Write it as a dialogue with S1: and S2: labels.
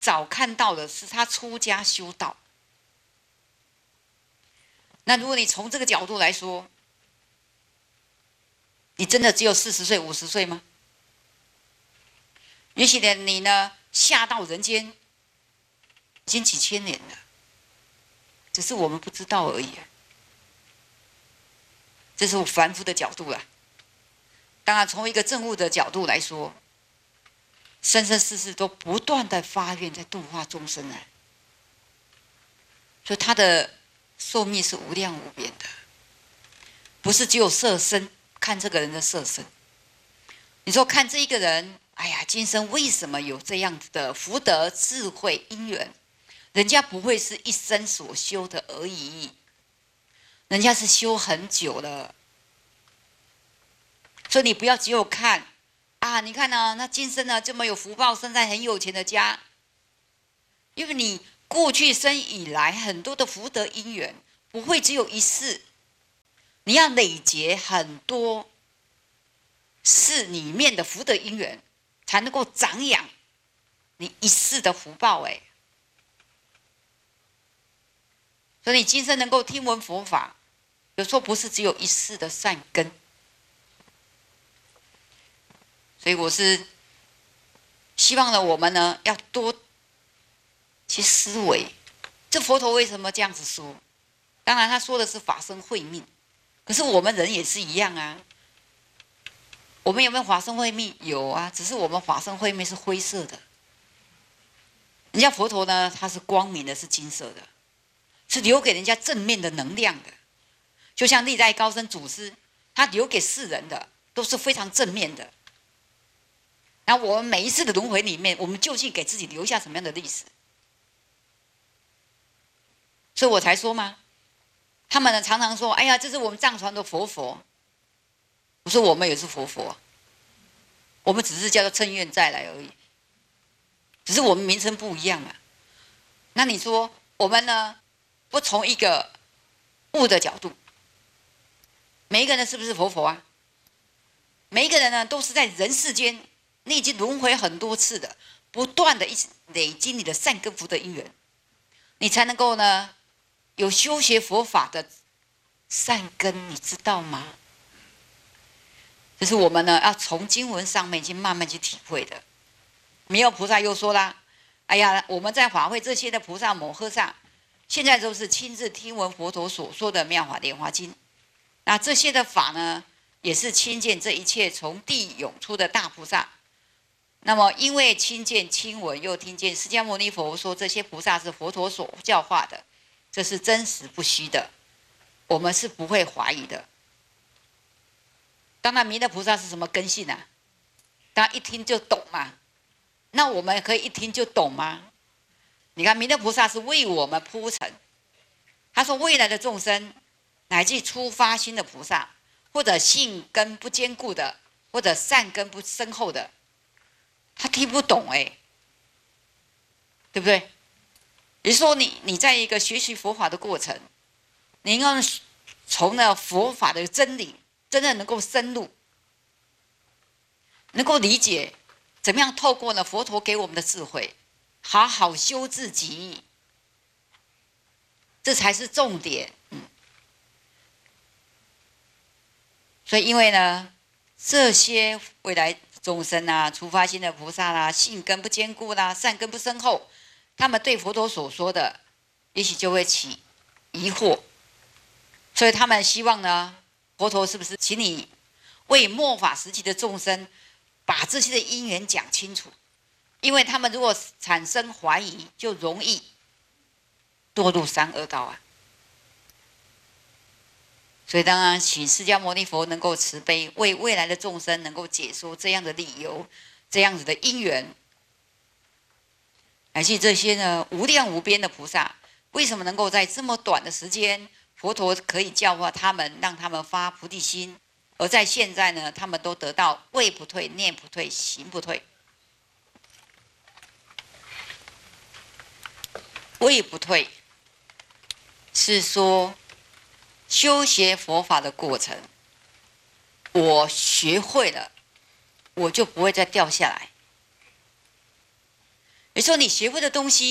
S1: 早看到的是他出家修道。那如果你从这个角度来说，你真的只有40岁、50岁吗？也许你呢下到人间已经几千年了，只是我们不知道而已。这是我凡夫的角度啦。当然，从一个正悟的角度来说，生生世世都不断的发愿在度化众生啊，所以他的寿命是无量无边的，不是只有色身，看这个人的色身。你说看这一个人，哎呀，今生为什么有这样子的福德、智慧、因缘？人家不会是一生所修的而已，人家是修很久了。所以你不要只有看啊，你看呢，那今生呢这么有福报，生在很有钱的家，因为你过去生以来很多的福德因缘，不会只有一世，你要累积很多世里面的福德因缘，才能够长养你一世的福报。所以你今生能够听闻佛法，有时候不是只有一世的善根。所以我是希望呢，我们呢要多去思维，这佛陀为什么这样子说？当然他说的是法身慧命，可是我们人也是一样啊。我们有没有法身慧命？有啊，只是我们法身慧命是灰色的。人家佛陀呢，他是光明的，是金色的，是留给人家正面的能量的。就像历代高僧祖师，他留给世人的都是非常正面的。然后我们每一次的轮回里面，我们究竟给自己留下什么样的历史？所以我才说嘛，他们呢常常说：“哎呀，这是我们藏传的佛佛。”我说我们也是佛佛，我们只是叫做乘愿再来而已，只是我们名称不一样嘛。那你说我们呢，不从一个悟的角度，每一个人是不是佛佛啊？每一个人呢，都是在人世间。你已经轮回很多次的，不断的一直累积你的善根福德因缘，你才能够呢有修学佛法的善根，你知道吗？这是我们呢要从经文上面去慢慢去体会的。弥勒菩萨又说啦：“哎呀，我们在法会这些的菩萨摩诃萨，现在都是亲自听闻佛陀所说的妙法莲华经，那这些的法呢，也是亲见这一切从地涌出的大菩萨。”那么，因为亲见亲闻，又听见释迦牟尼佛说这些菩萨是佛陀所教化的，这是真实不虚的，我们是不会怀疑的。当然，弥勒菩萨是什么根性啊？当然一听就懂嘛。那我们可以一听就懂吗？你看，弥勒菩萨是为我们铺陈，他说未来的众生，乃至初发心的菩萨，或者性根不坚固的，或者善根不深厚的。他听不懂对不对？也就是说你在一个学习佛法的过程，你要从了佛法的真理，真的能够深入，能够理解怎么样透过呢佛陀给我们的智慧，好好修自己，这才是重点。所以因为呢，这些未来众生啊，初发心的菩萨啦，性根不坚固啦，善根不深厚，他们对佛陀所说的，也许就会起疑惑，所以他们希望呢，佛陀是不是请你为末法时期的众生，把这些的因缘讲清楚？因为他们如果产生怀疑，就容易堕入三恶道啊。所以当然，请释迦牟尼佛能够慈悲，为未来的众生能够解说这样的理由，这样子的因缘。乃至这些呢无量无边的菩萨，为什么能够在这么短的时间，佛陀可以教化他们，让他们发菩提心，而在现在呢，他们都得到位不退、念不退、行不退。位不退是说，修学佛法的过程，我学会了，我就不会再掉下来。 也就是说，你学会的东西